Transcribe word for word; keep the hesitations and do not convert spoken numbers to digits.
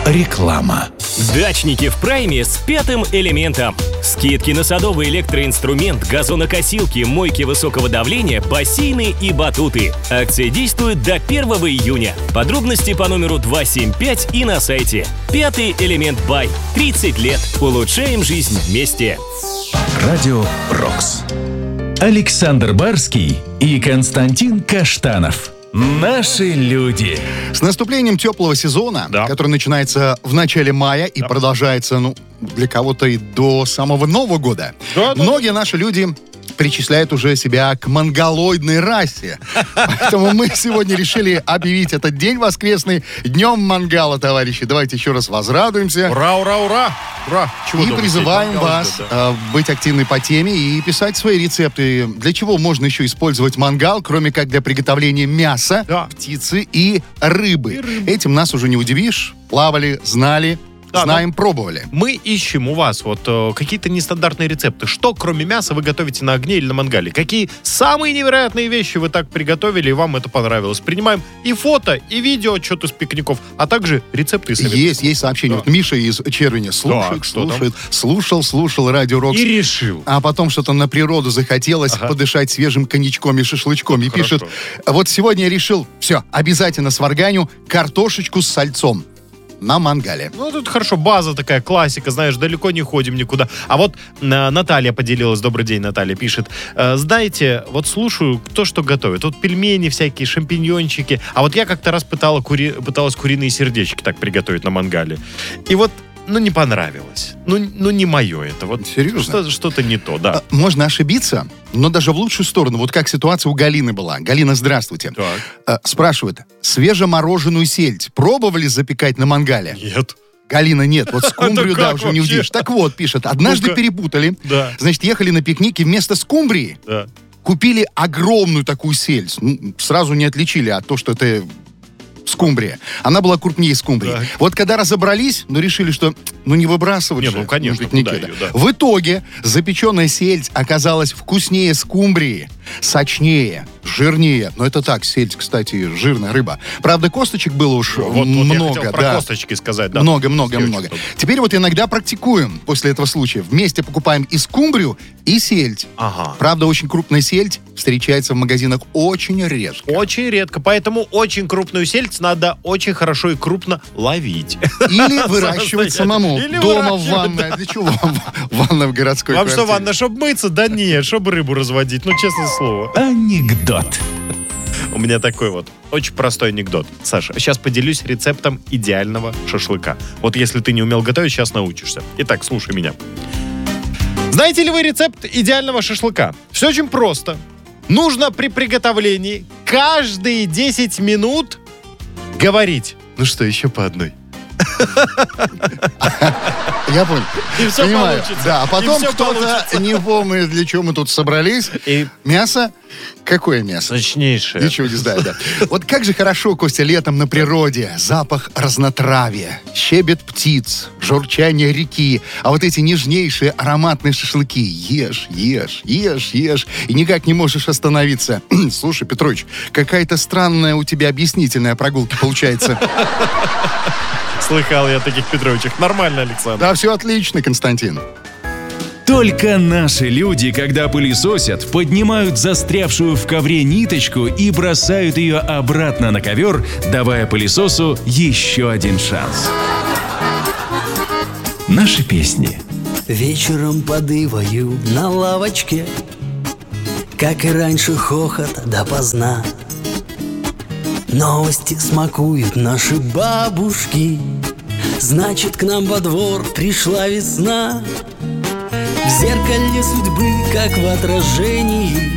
Реклама. Дачники в прайме с пятым элементом. Скидки на садовый электроинструмент, газонокосилки, мойки высокого давления, бассейны и батуты. Акция действует до первого июня. Подробности по номеру два семь пять и на сайте. Пятый элемент Бай. тридцать лет. Улучшаем жизнь вместе. Радио Рокс. Александр Барский и Константин Каштанов. Наши люди. С наступлением теплого сезона, Да. который начинается в начале мая и Да. продолжается, ну, для кого-то и до самого Нового года, Да, да, многие наши люди причисляют уже себя к монголоидной расе. Поэтому мы сегодня решили объявить этот день воскресный днем мангала, товарищи. Давайте еще раз возрадуемся. Ура, ура, ура! Ура! Чего И дома призываем сидеть? Мангал вас ждет, да. э, быть активной по теме и писать свои рецепты. Для чего можно еще использовать мангал, кроме как для приготовления мяса, Да. птицы и рыбы. И рыбы. Этим нас уже не удивишь. Плавали, знали, Да, знаем, пробовали. Мы ищем у вас вот э, какие-то нестандартные рецепты. Что, кроме мяса, вы готовите на огне или на мангале? Какие самые невероятные вещи вы так приготовили, и вам это понравилось? Принимаем и фото, и видео, отчеты с пикников, а также рецепты и советы. Есть, есть сообщение. Да. Вот Миша из Червени слушает, Так, что там? слушает, слушал, слушал Радио Рокс. И решил. А потом что-то на природу захотелось Ага. подышать свежим коньячком и шашлычком. И Хорошо. пишет, вот сегодня я решил, все, обязательно сварганю картошечку с сальцом на мангале. Ну, тут хорошо, база такая, классика, знаешь, далеко не ходим никуда. А вот э, Наталья поделилась, добрый день, Наталья, пишет, э, знаете, вот слушаю, кто что готовит. Вот пельмени всякие, шампиньончики. А вот я как-то раз пытала кури... пыталась куриные сердечки так приготовить на мангале. И вот, ну, не понравилось. Ну, ну не мое это. Вот Серьезно? что- что-то не то, да. А, Можно ошибиться, но даже в лучшую сторону. Вот как ситуация у Галины была. Галина, здравствуйте. Так. А, Спрашивает, свежемороженую сельдь пробовали запекать на мангале? Нет. Галина, нет. Вот скумбрию, Это да, как уже не вообще? удивишь. Так вот, пишет, однажды Ну-ка. перепутали. Да. Значит, ехали на пикник и вместо скумбрии Да. купили огромную такую сельдь. Ну, сразу не отличили от того, что это скумбрия. Она была крупнее скумбрии. Так. Вот когда разобрались, ну, решили, что ну не выбрасывать Не, же ну, конечно, на пикнике, куда да. ее, да. В итоге запеченная сельдь оказалась вкуснее скумбрии, сочнее, жирнее. Но это так, сельдь, кстати, жирная рыба. Правда, косточек было уж Вот, вот много, я хотел про да. косточки сказать, да. Много, много, Девочки много. тут. Теперь вот иногда практикуем после этого случая. Вместе покупаем и скумбрию, и сельдь. Ага. Правда, очень крупная сельдь встречается в магазинах очень редко. Очень редко, поэтому очень крупную сельдь надо очень хорошо и крупно ловить. Или выращивать самому. Или Дома в выращивать, ванной. А для чего вам ванна в городской Вам что, квартире? ванна, чтобы мыться? Да нет, чтобы рыбу разводить. Ну, честное слово. Анекдот. У меня такой вот очень простой анекдот. Саша, сейчас поделюсь рецептом идеального шашлыка. Вот если ты не умел готовить, сейчас научишься. Итак, слушай меня. Знаете ли вы рецепт идеального шашлыка? Все очень просто. Нужно при приготовлении каждые десять минут говорить. Ну что, еще по одной? Я понял. И всё Понимаю. получится. Да, а И потом всё кто-то, получится. не помнит, для чего мы тут собрались. И Мясо? Какое мясо? сочнейшее. Ничего не знаю, да. Вот как же хорошо, Костя, летом на природе. Запах разнотравья, щебет птиц, журчание реки. А вот эти нежнейшие ароматные шашлыки. Ешь, ешь, ешь, ешь. И никак не можешь остановиться. Слушай, Петрович, какая-то странная у тебя объяснительная прогулка получается. Слыхал я о таких Петровичах. Нормально, Александр. Да, все отлично, Константин. Только наши люди, когда пылесосят, поднимают застрявшую в ковре ниточку и бросают ее обратно на ковер, давая пылесосу еще один шанс. Наши песни. Вечером подываю на лавочке, как и раньше, хохот допоздна. Новости смакуют наши бабушки, значит, к нам во двор пришла весна. В зеркале судьбы, как в отражении,